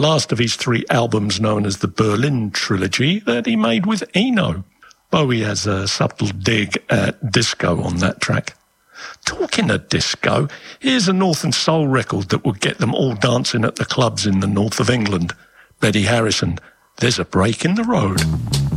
last of his 3 albums known as the Berlin Trilogy that he made with Eno. Bowie has a subtle dig at disco on that track. Talking of disco, here's a Northern Soul record that will get them all dancing at the clubs in the north of England. Betty Harrison, There's a Break in the Road.